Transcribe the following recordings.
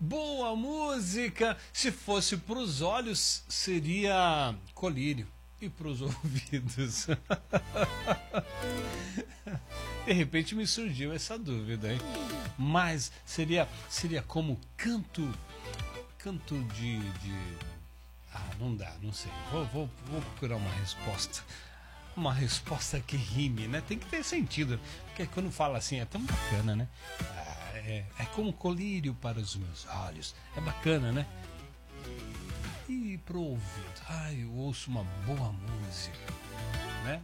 Boa música! Se fosse para os olhos, seria colírio. E para os ouvidos? De repente me surgiu essa dúvida, hein? Mas seria como canto de... Ah, não dá, não sei. Vou procurar uma resposta. Uma resposta que rime, né? Tem que ter sentido. Porque quando fala assim é tão bacana, né? É como colírio para os meus olhos. É bacana, né? E pro ouvido. Ai, eu ouço uma boa música, né?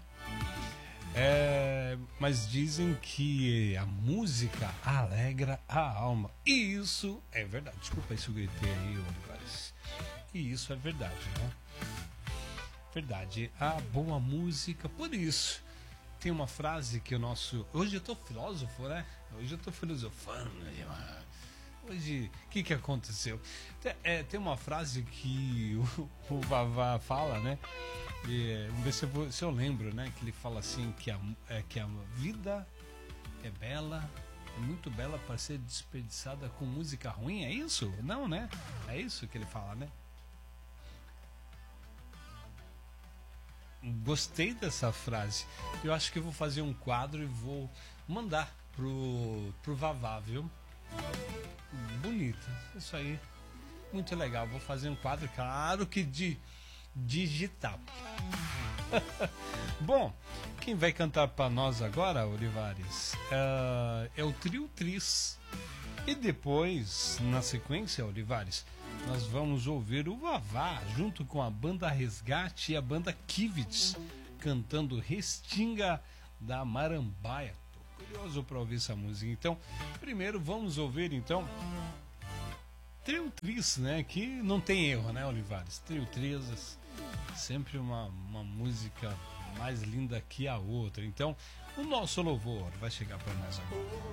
Mas dizem que a música alegra a alma. E isso é verdade. Desculpa se eu gritei aí, Olivares. E isso é verdade, né? Verdade. A boa música, por isso. Tem uma frase que o nosso... Hoje eu tô filósofo, né? Hoje eu tô filosofando. Hoje, o que aconteceu? Tem uma frase que o Vavá fala, né? Vamos ver se eu lembro, né? Que ele fala assim, que a vida é bela, é muito bela para ser desperdiçada com música ruim. É isso? Não, né? É isso que ele fala, né? Gostei dessa frase. Eu acho que eu vou fazer um quadro e vou mandar pro Vavá, viu? Bonito, isso aí, muito legal. Vou fazer um quadro, claro que digital. Bom, quem vai cantar para nós agora, Olivares, é o Trio Tris. E depois, na sequência, Olivares, nós vamos ouvir o Vavá junto com a banda Resgate e a banda Kivitz cantando Restinga da Marambaia. Tô curioso para ouvir essa música. Então, primeiro vamos ouvir então Trio Tris, né? Que não tem erro, né, Olivares? Trio Tris, sempre uma música mais linda que a outra. Então, o nosso louvor vai chegar para nós agora.